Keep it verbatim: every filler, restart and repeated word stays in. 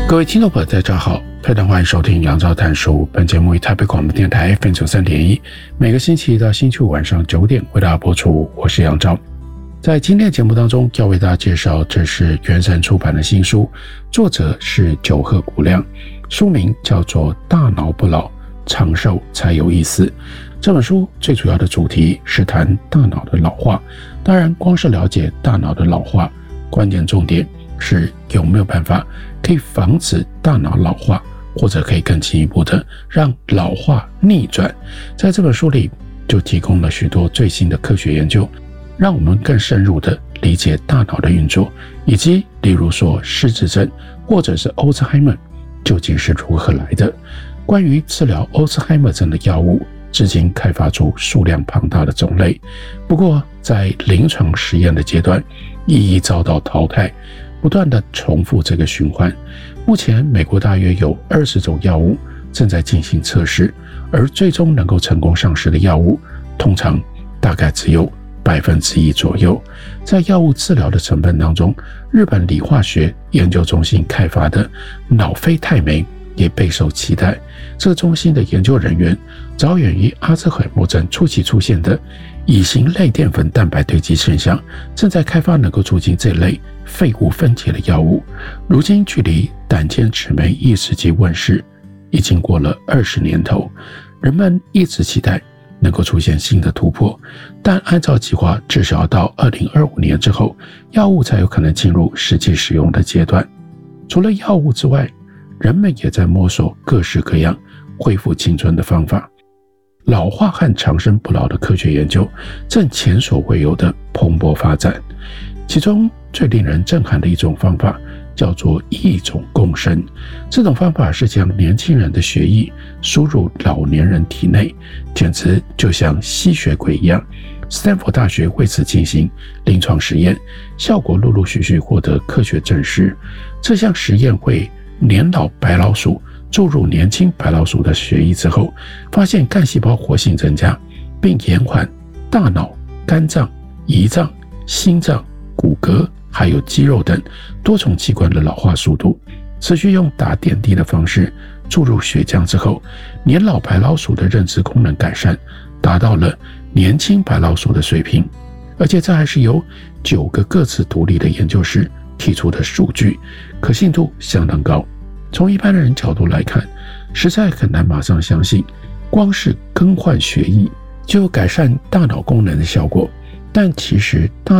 各位听众朋友大家好，非常欢迎收听杨照谈书。本节目以台北广播电台 F M 九三点一，每个星期一到星期五晚上九点为大家播出。我是杨照。在今天的节目当中，要为大家介绍，这是圆神出版的新书，作者是久贺古亮，书名叫做《大脑不老，长寿才有意思》。这本书最主要的主题是谈大脑的老化，当然光是了解大脑的老化，关键重点是有没有办法可以防止大脑老化，或者可以更进一步的让老化逆转。在这本书里就提供了许多最新的科学研究，让我们更深入的理解大脑的运作，以及例如说失智症或者是 Alzheimer 究竟是如何来的。关于治疗 Alzheimer 症的药物，至今开发出数量庞大的种类，不过在临床实验的阶段一一遭到淘汰，不断的重复这个循环。目前美国大约有二十种药物正在进行测试，而最终能够成功上市的药物通常大概只有百分之一左右。在药物治疗的成分当中，日本理化学研究中心开发的脑非太酶也备受期待。这个中心的研究人员着眼于阿兹海默症初期出现的乙型类淀粉蛋白堆积现象，正在开发能够促进这类废物分解的药物。如今距离胆间酯酶抑制剂问世已经过了二十年头，人们一直期待能够出现新的突破，但按照计划至少到二零二五年之后，药物才有可能进入实际使用的阶段。除了药物之外，人们也在摸索各式各样恢复青春的方法。老化和长生不老的科学研究正前所未有的蓬勃发展，其中最令人震撼的一种方法叫做异种共生。这种方法是将年轻人的血液输入老年人体内，简直就像吸血鬼一样。斯坦福大学为此进行临床实验，效果陆陆续续获得科学证实。这项实验会年老白老鼠注入年轻白老鼠的血液之后，发现干细胞活性增加，并延缓大脑、肝脏、胰脏、心脏、骨骼还有肌肉等多重器官的老化速度。持续用打点滴的方式注入血浆之后，年老白老鼠的认知功能改善达到了年轻白老鼠的水平，而且这还是由九个各自独立的研究室提出的数据，可信度相当高。从一般的人角度来看，实在很难马上相信光是更换血液就有改善大脑功能的效果，但其实大